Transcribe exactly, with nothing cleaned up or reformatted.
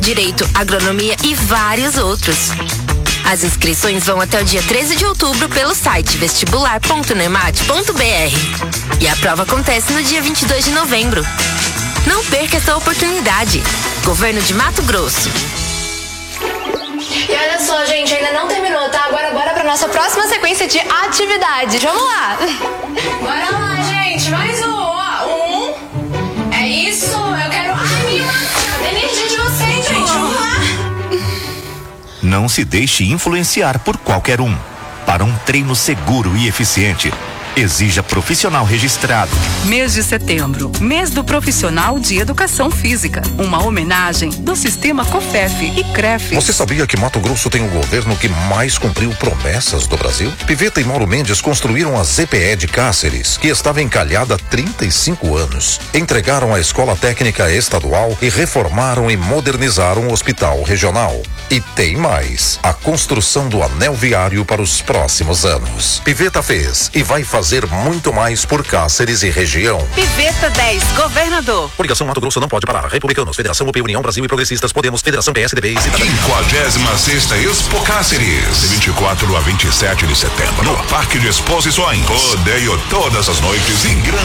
direito, agronomia e vários outros. As inscrições vão até o dia treze de outubro pelo site vestibular ponto nemate ponto br. E a prova acontece no dia vinte e dois de novembro. Não perca essa oportunidade. Governo de Mato Grosso. E olha só, gente, ainda não terminou, tá? Agora bora pra nossa próxima sequência de atividades. Vamos lá! Bora lá, gente! Mais um! Ó, um. É isso! Eu quero... Ai, minha... Cadê a energia de vocês, gente? Vamos lá! Não se deixe influenciar por qualquer um. Para um treino seguro e eficiente, exija profissional registrado. Mês de setembro, mês do profissional de educação física. Uma homenagem do sistema COFEF e CREF. Você sabia que Mato Grosso tem o governo que mais cumpriu promessas do Brasil? Piveta e Mauro Mendes construíram a Z P E de Cáceres, que estava encalhada há trinta e cinco anos. Entregaram a Escola Técnica Estadual e reformaram e modernizaram o Hospital Regional. E tem mais, a construção do anel viário para os próximos anos. Piveta fez e vai fazer muito mais por Cáceres e região. Piveta dez, governador. Coligação Mato Grosso não pode parar. Republicanos, Federação U P, União Brasil e Progressistas, Podemos, Federação P S D B e Cidadania. quinquagésima sexta Expo Cáceres, de vinte e quatro a vinte e sete de setembro, no Parque de Exposições. Rodeio todas as noites em grande